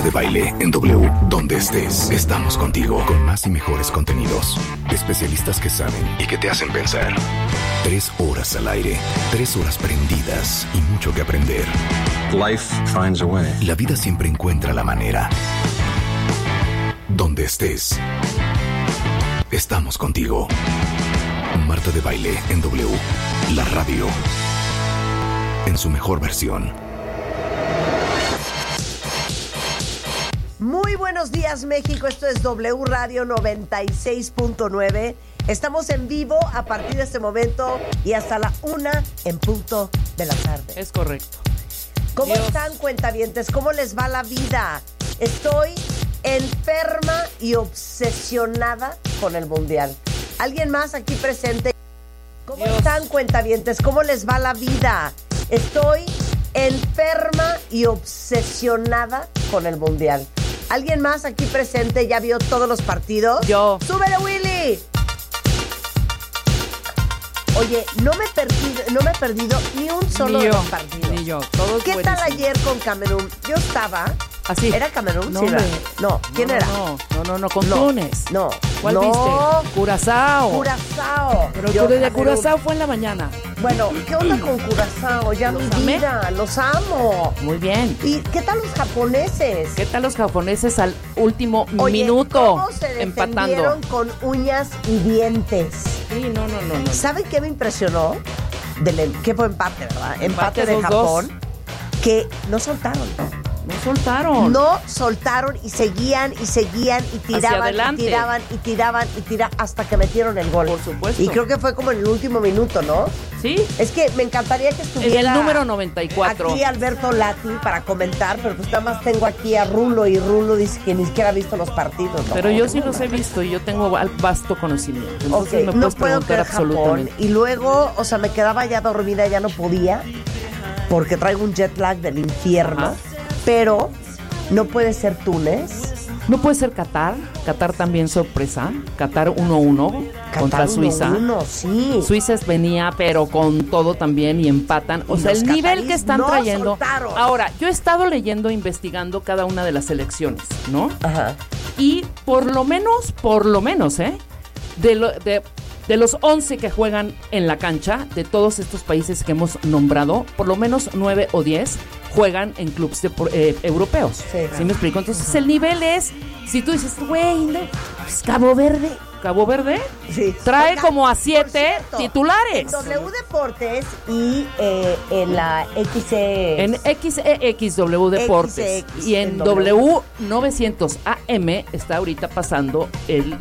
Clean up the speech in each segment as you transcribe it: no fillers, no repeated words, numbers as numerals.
de Baile en W. Donde estés, estamos contigo con más y mejores contenidos. Especialistas que saben y que te hacen pensar. 3 horas al aire, 3 horas prendidas y mucho que aprender. Life finds a way. La vida siempre encuentra la manera. Donde estés, estamos contigo. Marta de Baile en W. La radio en su mejor versión. Muy buenos días, México. Esto es W Radio 96.9. Estamos en vivo a partir de este momento y hasta la 1 en punto de la tarde. Es correcto. ¿Cómo están, cuentavientes? ¿Cómo les va la vida? Estoy enferma y obsesionada con el Mundial. ¿Alguien más aquí presente? ¿Cómo están, cuentavientes? ¿Cómo les va la vida? Estoy enferma y obsesionada con el Mundial. ¿Alguien más aquí presente ya vio todos los partidos? Yo. ¡Súbele, Willy! Oye, no me he perdido ni un solo de los partidos. Ni yo. Todos ¿Qué tal buenísimos. ayer con Camerún? Yo estaba... Así. ¿Era Camerún? No, Sí, ¿verdad? hombre. No, ¿quién era? No, con No. Túnez. No. ¿Cuál No. viste? Curazao. Curazao. Pero Yo, de Camerún. Curazao fue en la mañana. Bueno, ¿qué onda con Curazao? Ya mi amé. vida, los amo. Muy bien. ¿Y qué tal los japoneses? ¿Qué tal los japoneses al último Oye, minuto ¿cómo se empatando? defendieron con uñas y dientes? Sí, no. ¿Saben qué me impresionó? ¿Qué fue empate, verdad? Empate de 2-2. Japón. Que no soltaron. No soltaron. No soltaron y seguían y tiraban adelante. y tiraban hasta que metieron el gol. Por supuesto. Y creo que fue como en el último minuto, ¿no? Sí. Es que me encantaría que estuviera En el número 94. aquí Alberto Lati para comentar, pero pues nada más tengo aquí a Rulo y Rulo dice que ni siquiera ha visto los partidos, ¿no? Pero yo sí los he visto y yo tengo vasto conocimiento. Ok, Entonces me no puedes puedo preguntar creer Japón. absolutamente. Y luego, o sea, me quedaba ya dormida, ya no podía, porque traigo un jet lag del infierno. Ajá. Pero no puede ser Túnez. No puede ser Qatar. Qatar también sorpresa. Qatar 1-1 contra Qatar Suiza. 1-1, sí. Suiza venía, pero con todo también y empatan. O Y sea, los el nivel cataríes que están no trayendo. soltaron. Ahora, yo he estado leyendo, investigando cada una de las selecciones, ¿no? Ajá. Y por lo menos, de los 11 que juegan en la cancha, de todos estos países que hemos nombrado, por lo menos 9 o 10 juegan en clubes europeos. Sí. ¿Sí me explico? Entonces el nivel es, si tú dices, güey, no, pues Cabo Verde Sí. trae Oigan, como a por 7 cierto, titulares. En W Deportes y en la En XEXW Deportes XX, y en en W900 AM está ahorita pasando el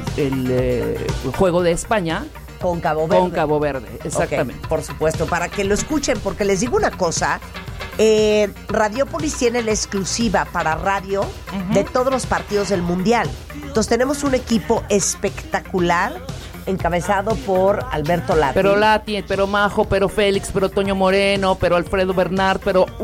juego de España con Cabo Verde. con Cabo Verde, exactamente. Ok, por supuesto, para que lo escuchen, porque les digo una cosa, Radiopolis tiene la exclusiva para radio de todos los partidos del Mundial. Entonces tenemos un equipo espectacular encabezado por Alberto Lati. Pero Lati, pero Majo, pero Félix, pero Toño Moreno, pero Alfredo Bernard,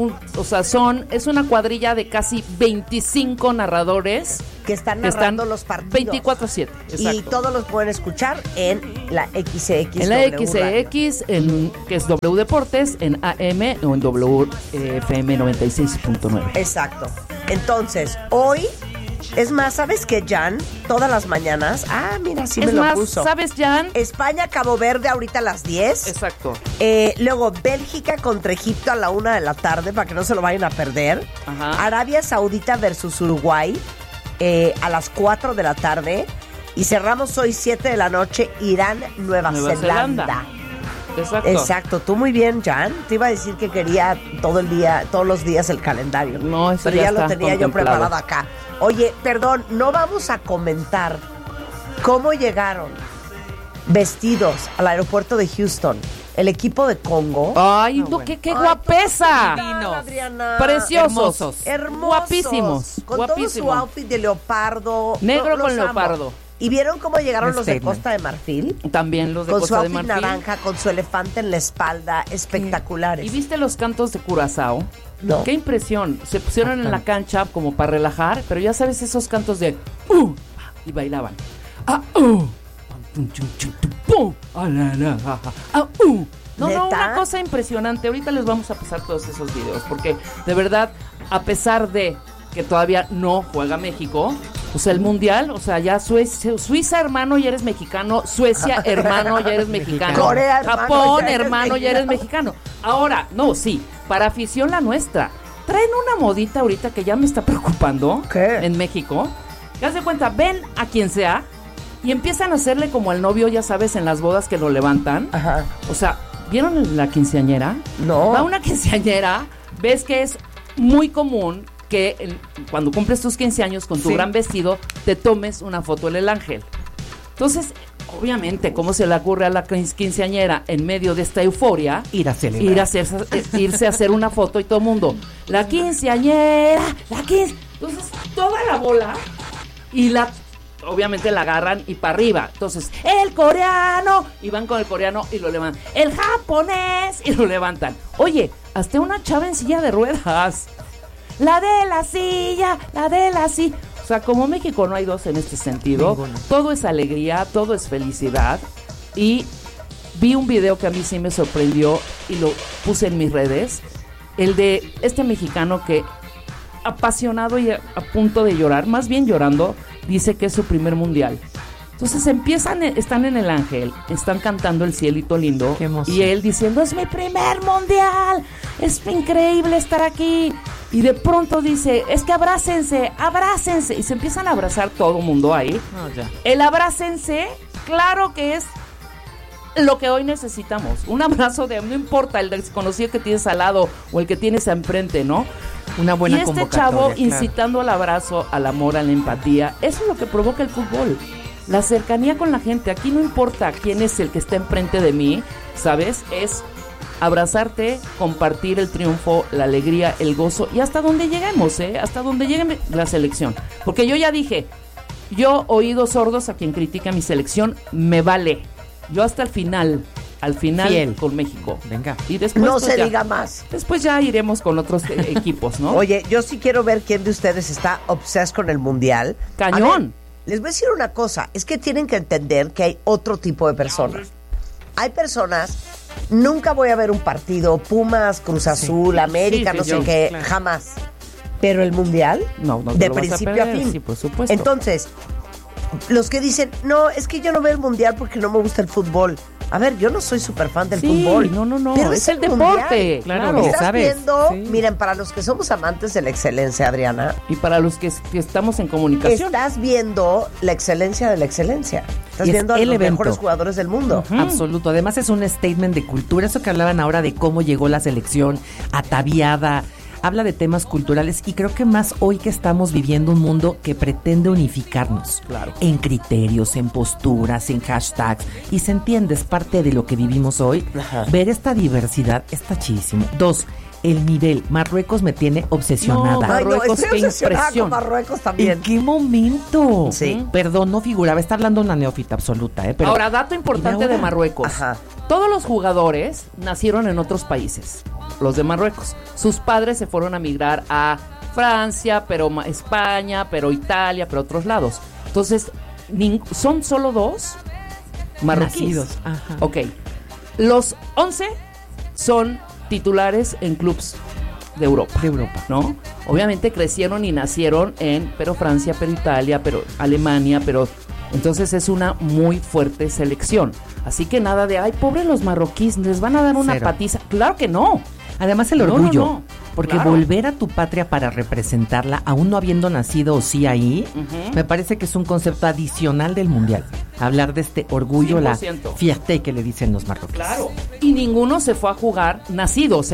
es una cuadrilla de casi 25 narradores que están narrando los partidos 24/7, y exacto. todos los pueden escuchar en la XX. En la XCX, que es W Deportes, en AM o en WFM 96.9. Exacto. Entonces, hoy, es más, ¿sabes qué, Jan? Todas las mañanas, mira, sí Es me lo más, puso. ¿sabes, Jan? España, Cabo Verde, ahorita a las 10. Exacto. Luego, Bélgica contra Egipto a la 1 de la tarde, para que no se lo vayan a perder. Ajá. Arabia Saudita versus Uruguay, a las 4 de la tarde. Y cerramos hoy 7 de la noche, Irán, Nueva Zelanda. Exacto. Exacto, tú muy bien, Jan. Te iba a decir que quería todos los días el calendario. No, eso pero ya ya lo está tenía yo contemplado. preparado acá. Oye, perdón, no vamos a comentar cómo llegaron vestidos al aeropuerto de Houston el equipo de Congo. Ay, bueno. qué Ay, guapesa. Divinos. Adriana. Preciosos. Hermosos. Guapísimos. Con Guapísimo. todo su outfit de leopardo. Negro Los con amo. leopardo. ¿Y vieron cómo llegaron los de Statement. Costa de Marfil? También los de Con su Costa de outfit Marfil. naranja, con su elefante en la espalda, espectaculares. ¿Y viste los cantos de Curazao? No. Qué impresión. Se pusieron en la cancha como para relajar, pero ya sabes esos cantos de y bailaban. No, ¿Neta? una cosa impresionante. Ahorita les vamos a pasar todos esos videos porque de verdad, a pesar de que todavía no juega México. O sea, el Mundial, o sea, ya Suiza, hermano, ya eres mexicano. Suecia, hermano, ya eres mexicano. Corea, hermano, Japón, ya eres hermano, ya eres mexicano. Ahora, no, sí, para afición la nuestra. Traen una modita ahorita que ya me está preocupando. ¿Qué? En México. Que haz de cuenta, ven a quien sea y empiezan a hacerle como al novio, ya sabes, en las bodas que lo levantan. Ajá. O sea, ¿vieron la quinceañera? No. Va una quinceañera, ves que es muy común que cuando cumples tus 15 años con tu gran vestido, te tomes una foto en el ángel. Entonces, obviamente, ¿cómo se le ocurre a la quinceañera en medio de esta euforia? Ir a celebrar. Irse a hacer una foto y todo el mundo, la quinceañera, Entonces, toda la bola y obviamente la agarran y para arriba. Entonces, el coreano, y van con el coreano y lo levantan. El japonés, y lo levantan. Oye, hasta una chava en silla de ruedas. La de la silla. O sea, como México no hay dos en este sentido. Ninguno. Todo es alegría, todo es felicidad. Y vi un video que a mí sí me sorprendió y lo puse en mis redes. El de este mexicano que, apasionado y a punto de llorar, más bien llorando, dice que es su primer mundial. Entonces están en el ángel, están cantando El cielito lindo. Qué emoción. Y él diciendo, es mi primer mundial, es increíble estar aquí. Y de pronto dice, es que abrácense. Y se empiezan a abrazar todo el mundo ahí. No, ya. El abrácense, claro que es lo que hoy necesitamos. Un abrazo no importa el desconocido que tienes al lado o el que tienes enfrente, ¿no? Una buena y este convocatoria, chavo claro. incitando al abrazo, al amor, a la empatía. Eso es lo que provoca el fútbol. La cercanía con la gente. Aquí no importa quién es el que está enfrente de mí, ¿sabes? Es abrazarte, compartir el triunfo, la alegría, el gozo y hasta donde lleguemos, hasta donde llegue la selección. Porque yo ya dije, yo oídos sordos a quien critica mi selección, me vale. Yo hasta el final Fiel. con México. Venga. Y después No pues, se ya, diga más. después ya iremos con otros equipos, ¿no? Oye, yo sí quiero ver quién de ustedes está obsessed con el Mundial. Cañón. A ver, les voy a decir una cosa, es que tienen que entender que hay otro tipo de personas. Hay personas, nunca voy a ver un partido, Pumas, Cruz Azul, América, sí, no sé yo, qué, claro. jamás. Pero el Mundial, No te de lo vas a principio a perder, fin. sí, por supuesto. Entonces, los que dicen, no, es que yo no veo el Mundial porque no me gusta el fútbol. A ver, yo no soy súper fan del Sí, fútbol. no, pero es el Mundial. deporte, claro. Estás ¿sabes? viendo, Sí. miren, para los que somos amantes de la excelencia, Adriana, Y para los que estamos en comunicación. estás viendo la excelencia de la excelencia. Estás Y es viendo a el los evento. mejores jugadores del mundo. Absoluto. Además es un statement de cultura. Eso que hablaban ahora de cómo llegó la selección ataviada. Habla de temas culturales y creo que más hoy que estamos viviendo un mundo que pretende unificarnos. Claro. En criterios, en posturas, en hashtags. Y se entiende, es parte de lo que vivimos hoy. Ajá. Ver esta diversidad está chidísimo. 2, el nivel. Marruecos me tiene obsesionada. No, Ay, no, Marruecos, estoy qué obsesionada con impresión. Marruecos también. ¿En qué momento? Sí. Perdón, no figuraba. Está hablando una neófita absoluta, Pero Ahora, dato importante ¿y ahora? de Marruecos. Ajá. Todos los jugadores nacieron en otros países, los de Marruecos. Sus padres se fueron a migrar a Francia, pero España, pero Italia, pero otros lados. Entonces, son solo 2 marroquíes. Nacidos, ajá. Ok. Los 11 son titulares en clubes de Europa. De Europa. ¿No? Obviamente crecieron y nacieron pero Francia, pero Italia, pero Alemania, pero entonces es una muy fuerte selección. Así que nada de, ay, pobres los marroquíes, les van a dar una Cero. patiza. Claro que no. Además el No, orgullo, no, no. porque Claro. volver a tu patria para representarla, aún no habiendo nacido o sí ahí, Ujú. me parece que es un concepto adicional del mundial. Hablar de este orgullo, 100%. la fierté que le dicen los marroquíes. Claro. Y ninguno se fue a jugar, nacidos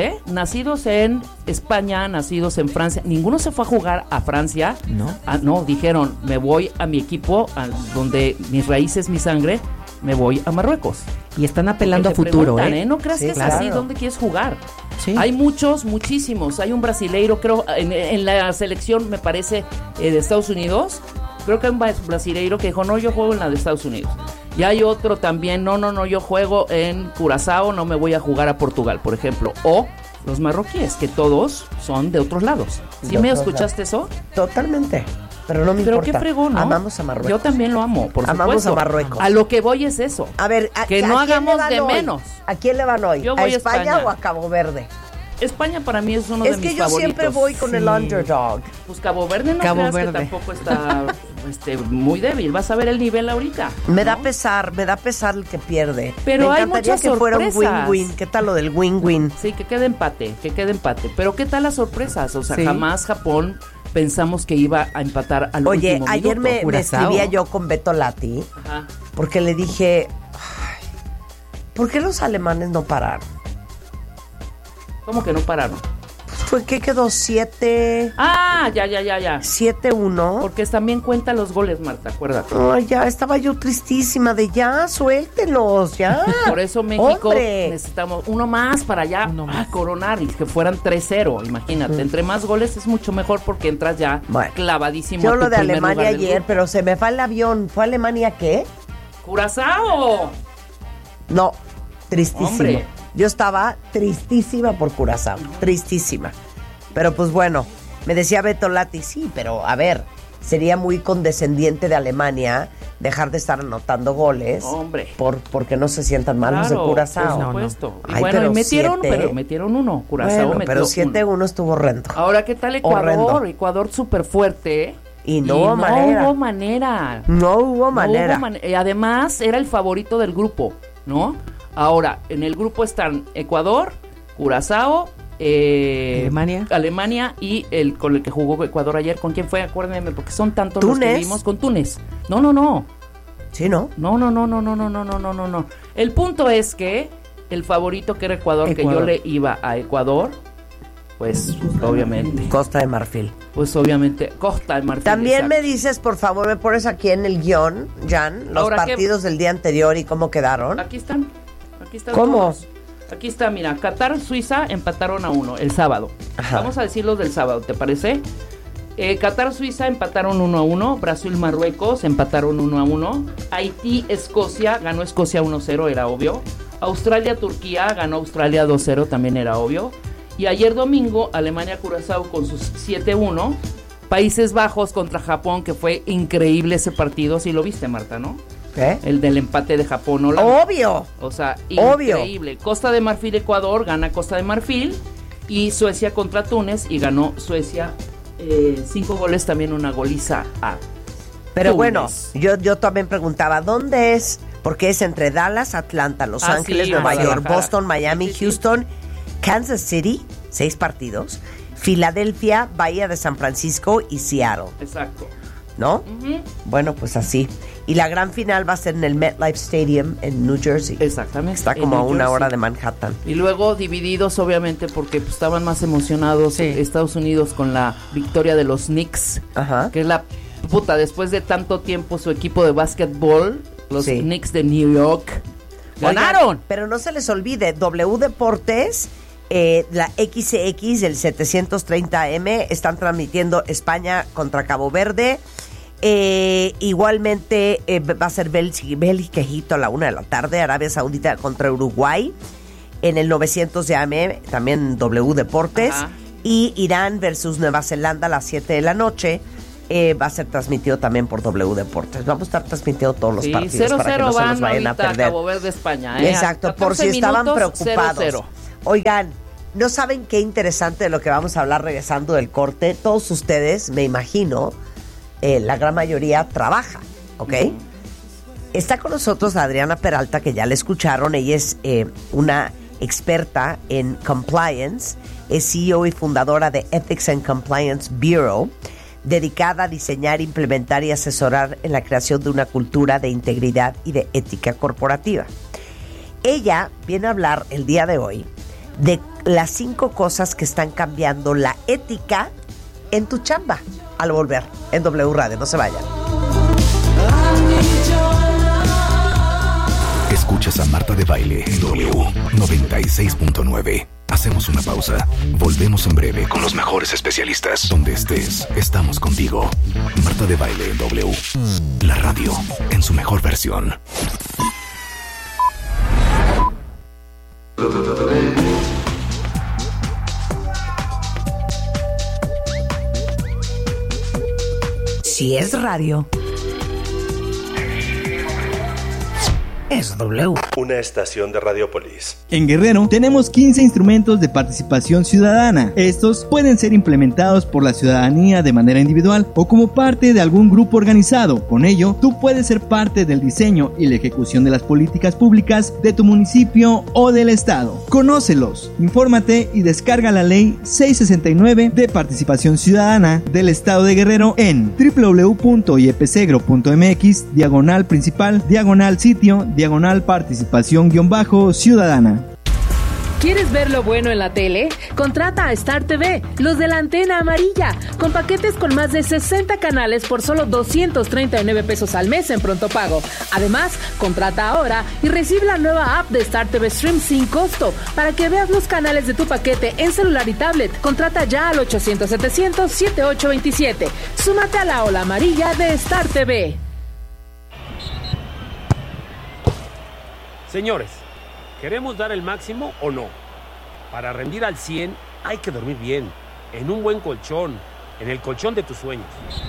en España, nacidos en Francia, ninguno se fue a jugar a Francia. ¿No? No, dijeron, me voy a mi equipo, donde mis raíces, mi sangre, me voy a Marruecos. Y están apelando a Porque te futuro, preguntan, No creas Sí, que es claro. así, ¿dónde quieres jugar? Sí. Hay muchísimos. Hay un brasileiro, creo, en la selección, me parece, de Estados Unidos. Creo que hay un brasileiro que dijo, no, yo juego en la de Estados Unidos. Y hay otro también, no, yo juego en Curazao, no me voy a jugar a Portugal, por ejemplo. O los marroquíes, que todos son de otros lados. ¿Sí De me otros escuchaste eso? Totalmente. Pero no me Pero importa. qué fregón, ¿no? Amamos a Marruecos. Yo también lo amo, por Amamos supuesto. a Marruecos. A lo que voy es eso. A ver, Que no ¿a quién hagamos le van de hoy? menos. ¿A quién le van hoy? Yo ¿A voy a España España. o a Cabo Verde? España para mí es uno de mis favoritos. Es que yo siempre voy con el underdog. Pues Cabo Verde no Cabo creas Verde. que tampoco está muy débil. Vas a ver el nivel ahorita. Me ¿no? da pesar el que pierde. Pero me hay encantaría muchas que fuera un sorpresas. win-win. ¿Qué tal lo del win-win? Sí, que quede empate. Pero ¿qué tal las sorpresas? O sea, Sí. jamás Japón pensamos que iba a empatar al Oye, último ayer minuto. me Curazao. escribía yo con Beto Lati Ajá. porque le dije, "Ay, ¿por qué los alemanes no pararon? ¿Cómo que no pararon? Pues fue que quedó 7-1. Ah, ya. Porque también cuenta los goles, Marta, acuérdate. Ay, ya estaba yo tristísima de ya, suéltelos, ya. Por eso México ¡Hombre! necesitamos uno más para ya coronar y que fueran 3-0, imagínate. Entre más goles es mucho mejor porque entras ya Bueno, clavadísimo. Yo a tu lo de primer Alemania lugar del ayer, grupo. pero se me fue el avión. ¿Fue Alemania qué? ¡Curazao! No, tristísimo. Hombre. Yo estaba tristísima por Curazao, tristísima. Pero pues bueno, me decía Beto Lati, sí, pero a ver, sería muy condescendiente de Alemania dejar de estar anotando goles. Hombre. Porque no se sientan mal los de Curazao. Por supuesto. Y Ay, bueno, pero y metieron, 7. pero metieron uno. Curazao Bueno, metió pero uno. 7-1 estuvo horrendo. Ahora, ¿qué tal Ecuador? Horrendo. Ecuador súper fuerte. Y no hubo manera. hubo manera. No hubo manera. Además, era el favorito del grupo, ¿no? Ahora, en el grupo están Ecuador, Curazao, Alemania y el con el que jugó Ecuador ayer. ¿Con quién fue? Acuérdenme, porque son tantos los que ¿Túnez? vimos. Con Túnez. No. ¿Sí, no? No. El punto es que el favorito que era Ecuador, que yo le iba a Ecuador, pues obviamente. Costa de Marfil. Pues obviamente Costa de Marfil. También exacto. me dices, por favor, me pones aquí en el guión, Jan, los Ahora, partidos del día anterior y cómo quedaron. Aquí están. ¿Cómo? Todos. Aquí está, mira, Qatar, Suiza empataron a 1 el sábado. Ajá. Vamos a decir los del sábado, ¿te parece? Qatar, Suiza empataron 1-1, Brasil, Marruecos empataron 1-1, Haití, Escocia, ganó Escocia 1-0, era obvio. Australia, Turquía, ganó Australia 2-0, también era obvio. Y ayer domingo, Alemania, Curazao con sus 7-1. Países Bajos contra Japón, que fue increíble ese partido. Sí lo viste, Marta, ¿no? ¿Qué? El del empate de Japón, Holanda. Obvio. O sea, Obvio. increíble. Costa de Marfil, Ecuador, gana Costa de Marfil. Y Suecia contra Túnez, y ganó Suecia 5 goles, también una goliza a Pero Túnez. bueno, yo también preguntaba, ¿dónde es? Porque es entre Dallas, Atlanta, Los Ángeles, sí, Nueva York, Guadalajara. Boston, Miami, Sí. Houston, Kansas City, 6 partidos, Filadelfia, Bahía de San Francisco y Seattle, Exacto. ¿no? Ujú. Bueno, pues así. Y la gran final va a ser en el MetLife Stadium en New Jersey. Exactamente. Está en como a New una Jersey. hora de Manhattan. Y luego divididos, obviamente, porque pues, estaban más emocionados Sí. Estados Unidos con la victoria de los Knicks, Ajá. que es la puta, después de tanto tiempo su equipo de básquetbol, los Sí. Knicks de New York, Oigan, ganaron. pero no se les olvide, W Deportes, la XX, el 730M, están transmitiendo España contra Cabo Verde. Igualmente va a ser Bélgica, Egipto a la 1 de la tarde, Arabia Saudita contra Uruguay en el 900 de AM, también W Deportes. Ajá. Y Irán versus Nueva Zelanda a las 7 de la noche. Va a ser transmitido también por W Deportes. Vamos a estar transmitiendo todos los Sí, partidos para que no se van los vayan a ahorita perder. Cabo Verde, España. Exacto, por si 14 estaban minutos, preocupados. 0-0. Oigan, ¿no saben qué interesante de lo que vamos a hablar regresando del corte? Todos ustedes, me imagino, la gran mayoría trabaja, ¿ok? Está con nosotros Adriana Peralta, que ya la escucharon. Ella es una experta en compliance, es CEO y fundadora de Ethics and Compliance Bureau, dedicada a diseñar, implementar y asesorar en la creación de una cultura de integridad y de ética corporativa. Ella viene a hablar el día de hoy de las 5 cosas que están cambiando la ética en tu chamba al volver en W Radio. No se vayan. Escuchas a Marta de Baile en W 96.9. Hacemos una pausa. Volvemos en breve con los mejores especialistas. Donde estés, estamos contigo. Marta de Baile en W. La radio en su mejor versión. Si es radio. es W. Una estación de Radiopolis. En Guerrero tenemos 15 instrumentos de participación ciudadana. Estos pueden ser implementados por la ciudadanía de manera individual o como parte de algún grupo organizado. Con ello, tú puedes ser parte del diseño y la ejecución de las políticas públicas de tu municipio o del estado. Conócelos, infórmate y descarga la ley 669 de participación ciudadana del estado de Guerrero en www.iepcegro.mx/principal/participación-ciudadana. ¿Quieres ver lo bueno en la tele? Contrata a Star TV, los de la antena amarilla, con paquetes con más de 60 canales por solo 239 pesos al mes en pronto pago. Además, contrata ahora y recibe la nueva app de Star TV Stream sin costo para que veas los canales de tu paquete en celular y tablet. Contrata ya al 800-700-7827. Súmate a la ola amarilla de Star TV. Señores, ¿queremos dar el máximo o no? Para rendir al 100 hay que dormir bien, en un buen colchón, en el colchón de tus sueños.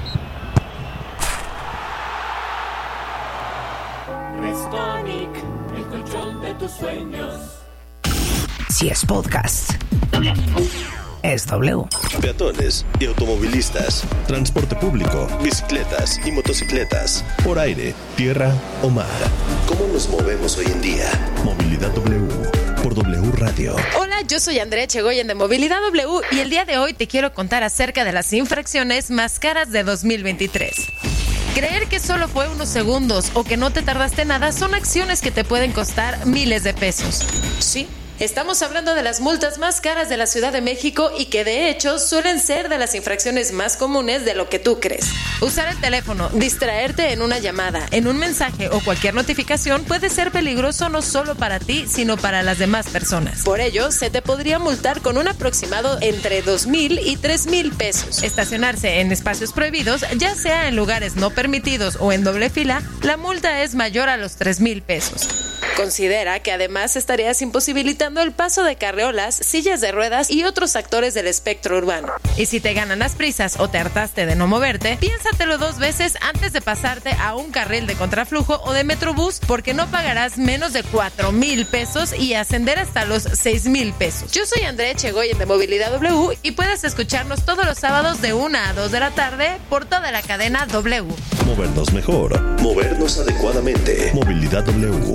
Restonic, el colchón de tus sueños. Si es podcast, es W. Peatones y automovilistas, transporte público, bicicletas y motocicletas, por aire, tierra o mar. ¿Cómo nos movemos hoy en día? Movilidad W, por W Radio. Hola, yo soy Andrea Chegoyen de Movilidad W y el día de hoy te quiero contar acerca de las infracciones más caras de 2023. Creer que solo fue unos segundos o que no te tardaste nada son acciones que te pueden costar miles de pesos. Sí. Estamos hablando de las multas más caras de la Ciudad de México y que de hecho suelen ser de las infracciones más comunes de lo que tú crees. Usar el teléfono, distraerte en una llamada, en un mensaje o cualquier notificación puede ser peligroso no solo para ti, sino para las demás personas. Por ello, se te podría multar con un aproximado entre 2,000 y 3,000 pesos. Estacionarse en espacios prohibidos, ya sea en lugares no permitidos o en doble fila, la multa es mayor a los 3,000 pesos. Considera que además estarías imposibilitando el paso de carreolas, sillas de ruedas y otros actores del espectro urbano. Y si te ganan las prisas o te hartaste de no moverte, piénsatelo 2 veces antes de pasarte a un carril de contraflujo o de Metrobús, porque no pagarás menos de 4,000 pesos y ascender hasta los 6,000 pesos. Yo soy Andrea Chegoyen de Movilidad W y puedes escucharnos todos los sábados de 1 a 2 de la tarde por toda la cadena W. Movernos mejor, movernos adecuadamente. Movilidad W.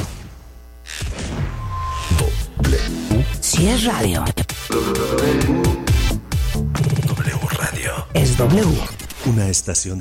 Si es radio, W Radio. Es W. Una estación